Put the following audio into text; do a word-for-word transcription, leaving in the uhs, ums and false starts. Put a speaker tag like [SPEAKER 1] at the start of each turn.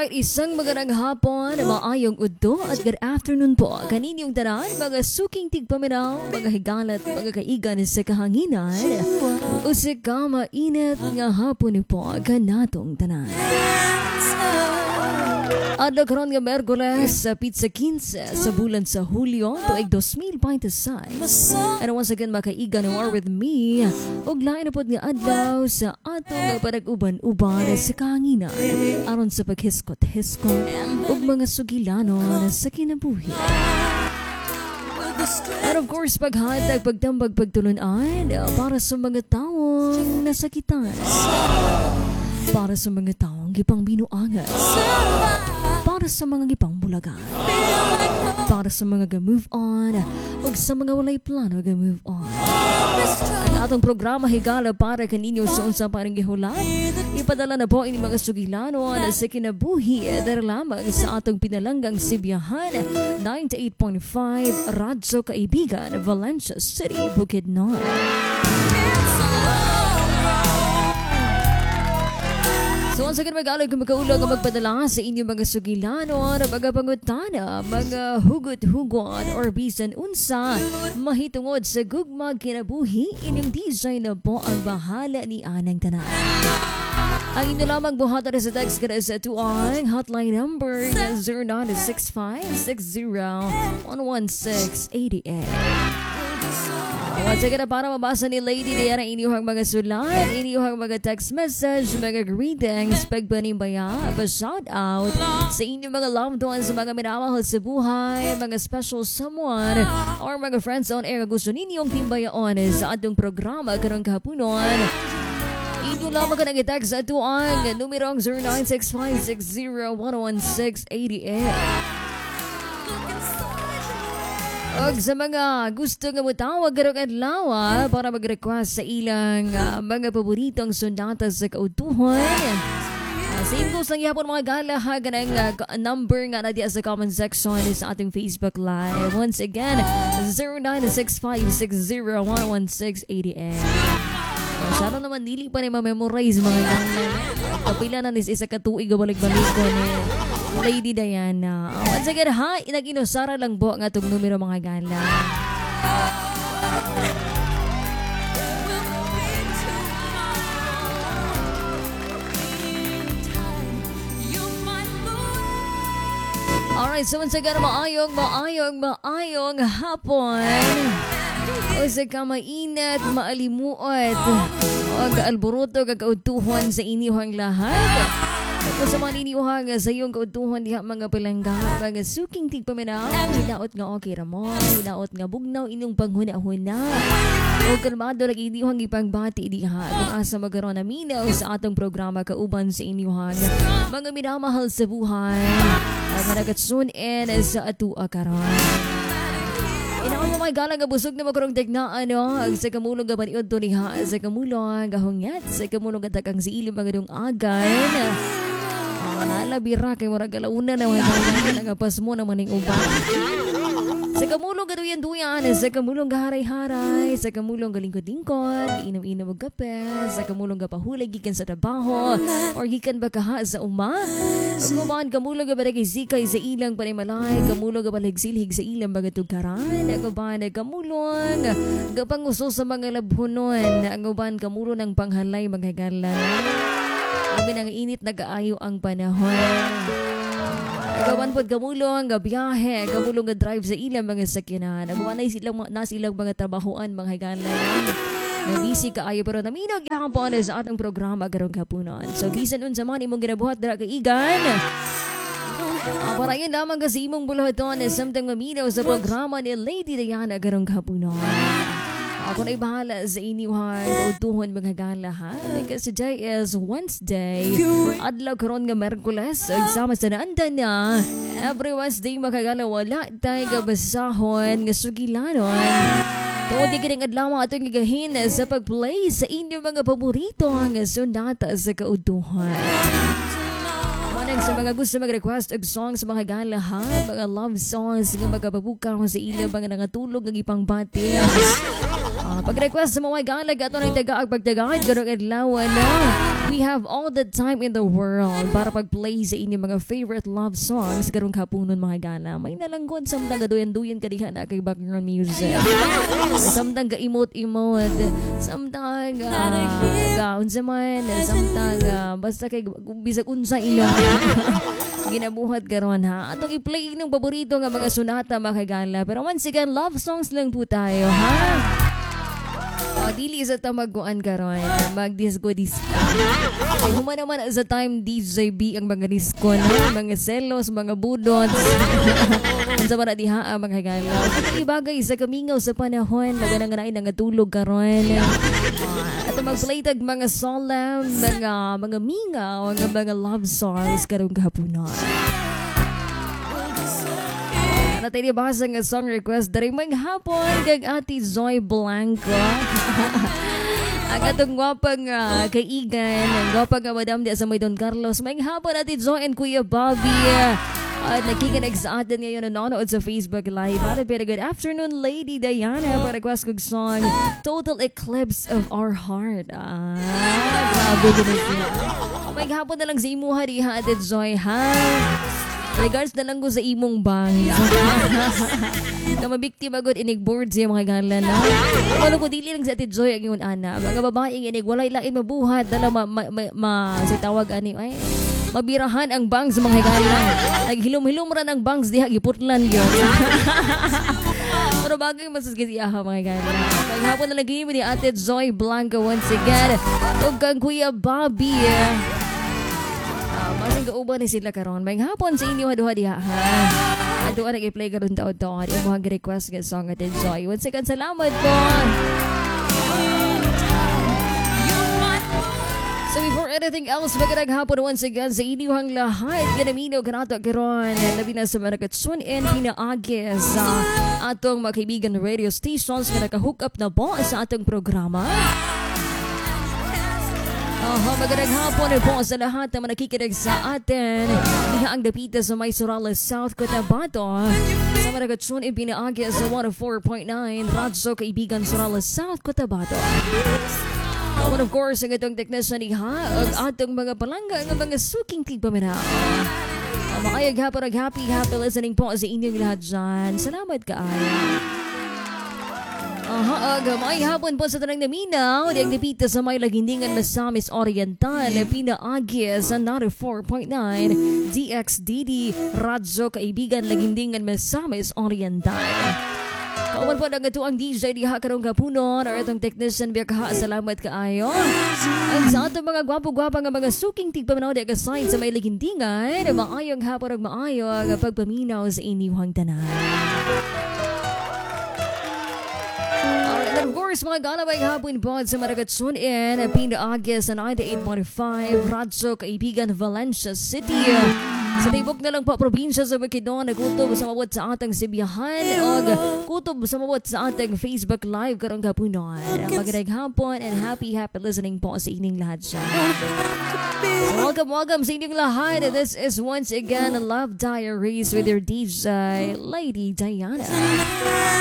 [SPEAKER 1] Alright, isang magandang hapon, maayong udto at good afternoon po. Kaninyong tanan, mga suking tigpaminaw, mga higalat, mga kaigan sa kahanginan, o sa kamainit nga hapon po kanatong tanan. At nagkaroon nga Merkules sa Pizza quince sa bulan sa Hulyo tuig twenty twenty-six. And once again, makaigan who are with me. Og lain na po nga adlaw sa atong panag-uban-uban sa kahanginan aron sa paghiskot-hiskot ug mga sugilanon sa kinabuhi. And of course, paghatag, pagtambag, pagtulunan para sa mga taong nasakitan. Para sa mga taong gipang binuangas. Para sa mga gipang bulagan. Para sa mga ga-move on. O sa mga walay plano ga-move on. Ang atong programa higala para kaninyo sa unsa parang gihulat. Ipadala na po ini mga sugilanon sa kinabuhi dahil lamang sa atong pinalanggang Sibiyahan ninety-eight point five Radyo Kaibigan, Valencia City, Bukidnon. So, once again, mag-alay kung magkaulog ang magpadala sa inyong mga sugilanon, mga pangutana, mga hugot-hugot, or bisan unsa, mahitungod sa gugmag kinabuhi, inyong design na po ang bahala ni Anang Tanan. Ang inyo lamang buhatan sa text ka sa tuang hotline number na zero nine six five six zero one one six eight eight. Once again, para mabasa ni Lady Diana inyong mga sulat, inyong mga text message, mga greetings, pagpanimbaya, pa-shout out sa inyong mga loved ones, mga minamahal sa buhay, mga special someone, or mga friends on air gusto ninyong timbayaon sa atong programa karong kahaponon. Inyo lamang ka nag-text sa ito ang numerong zero nine six five six zero one one six eight eight. Og sa mga gusto nga mutawag karong adlaw para mag-request sa ilang uh, mga paboritong sundata sa kautuhan. Uh, same goes lang yapon mga gala ha, ganang uh, number nga na diya sa comment section sa ating Facebook Live. Once again, zero nine six five six zero one one six eight eight. Sana naman dili pa ni ma-memorize mga gala. Kapila na nis isa katuig balik-balik ko ni Lady Diana. Once again, ha, nag-inusara lang po nga itong numero mga gala. Alright, so once again, maayong, maayong, maayong hapon. O sa kamainat, maalimuot. O kaalburuto, kakautuhan sa inyong lahat. Kung sa mga niniuhang sa iyong kautuhan diha mga palangga, mga suking tigpaminaw, hinaot nga okay ramon, hinaot nga bugnaw inyong panghuna-huna. O kalmado nag-iniuhang ipangbati diha kung asa magkaroon na minaw sa atong programa kauban sa inyuhang mga minamahal sa buhay. Ang managatsun-in sa atua karon. Inaon mo may galang nga busog na makarong tegnaan no? Sa kamulong nga paniod to niha, sa kamulong gahungyat, sa kamulong nga takang si ilim mga dong agan. Nalabira kay murag alauna na wala nga pas mo naman ning uban. Sa kamulong gaduyan-duyan, sa kamulong gaharay-haray, sa kamulong galingkod-lingkod, inom-inom og kape, sa kamulong gapahulay gikan sa trabaho or gikan ba kaha sa uma. Kumaan kamulong gabalagay sikay sa ilang panimalay, kamulong gabalagsilhig sa ilang bagatugkaran, kumaan kamulong gapanguso sa mga labhonon, ang uban kamulong ng panghalay maghagalan. Sabi nang init nag-aayo ang panahon. Agawan po kamulong nga biyahe, kamulong nga drive sa ilang mga sakyanan. Agawan na silang, na silang mga trabahoan, mga higalan. Nabisi kaayo pero naminog yakang po sa atong programa karong kapunon. So bisan unsa man imong ginabuhat dira kaigan. Uh, para yun lamang kasi imong buluhaton is samtang maminaw sa programa ni Lady Diana karong kapunon. Ako na'y bahala sa inyuhan utuhon mga gala ha. Kasi today is Wednesday. Adlaw karon nga Merkules. Sama sa naandan na. Every Wednesday makagala wala tayo kabasahon nga sugilanon. Tungod di kining adlaw atong gigahin sa pag-play sa inyong mga paborito nga sundata sa kautuhan. Manang sa mga gusto mag-request og songs mga gala ha. Mga love songs nga magababuka sa ilang mga nangatulog ng ipangbati. Uh, pag-request sa mga galag ato ng tagaag pagtagahid karong adlaw na We have all the time in the world para pag-play sa inyong mga favorite love songs karong kapunon mga gala. May nalanggon samtang gaduyan-duyan ka diha na kay background music. Samtang ga-emote-emote, samtang uh, gaon sa man, samtang uh, basta kay bisag unsa ila. Ginabuhat karon ha. Atong i-play ng paborito nga mga sunata mga kagala. Pero once again, love songs lang po tayo ha. O, dili sa tamaguan karon, mag-disco-disco. Ay, human naman sa time D J B ang mga disco na, mga selos, mga budots. Ang sa para diha ang mga kagala. Ang ibagay sa kamingaw sa panahon, naganang-ganain nga tulog karon. At mag-play tag mga solemn, mga mga mingaw, mga mga love songs karong kahaponan. Natay basa nga song request dari maghapon kag Ate Zoe Blanco. Ang atong gwapang uh, kaigan, ang gwapang uh, madam di sa may Don Carlos. Maghapon Ate Zoe and Kuya Bobby. At uh, nakikinig sa atin ngayon nanonood sa Facebook Live. Para pero good afternoon, Lady Diana. Para request kong song, Total Eclipse of Our Heart. Ah, grabe ganun siya. Maghapon na lang sa imuha diha Ate Zoe, ha? Regards na lang ko sa imong bang. Na mabiktima ko inig board siya mga galan na. Ano ko dili lang sa Ate Joy ang yun ana. Mga babaeng inig walay lain mabuhat. Dala ma, ma, ma, ma si tawag ani ay mabirahan ang bangs mga galan. Naghilom-hilom ra ng bangs diha giputlan yun. Pero bagay masasakit siya mga galan. Paghapon na lagi mo ni Ate Joy Blanco once again. Ug kang Kuya Bobby. Masing kauban ni sila karon. May hapon sa inyo haduha diha ha. Ato ana i-play karon taon-taon. Imo ang request nga song Ate Joy. Once again salamat po. So before anything else, magandang hapon once again sa inyong lahat. Ganamino kanato karon. Labi na sa mga katsun in pinaagi sa atong mga kaibigan radio stations nga naka-hook up na po sa atong programa. Aha, magandang hapon po sa lahat na nakikinig sa atin. Diha ang dapita sa may Surales, South Cotabato. Sa mga katsun ibinaagi sa one oh four point nine Radyo Kaibigan Surales, South Cotabato. And of course, ang itong technician diha ang atong mga palangga, ang mga suking tigpaminaw. Maayag hapon ang happy, happy listening po sa inyong lahat dyan. Salamat kaayo. Aha, aga, may hapon po sa tanang naminaw. Di ang napita sa may lagindingan Masamis Oriental. Pinaagi sa one oh four point nine D X D D Radyo Kaibigan Lagindingan Masamis Oriental. Kauman po na nga ang D J diha karong gapunon or itong technician biya kaha. Salamat kaayo. Ang sa atong mga gwapo-gwapa nga mga suking tigpaminaw di kasign sa may lagindingan. Maayong hapon ang maayong pagpaminaw sa inyong tanan. Of course, mga galaway hapon po sa Maragatsun in Pinaagi sa ninety-eight point five Radyo Kaibigan Valencia City. Sa tibok na lang po probinsya sa Bukidnon, kutob sa mawat sa atang Sibiyahan o kutob sa mawat sa ating Facebook Live karong gapunon. Magandang hapon and happy happy listening po sa inyong lahat siya. So welcome, welcome sa inyong lahat. This is once again Love Diaries with your D J, Lady Diana.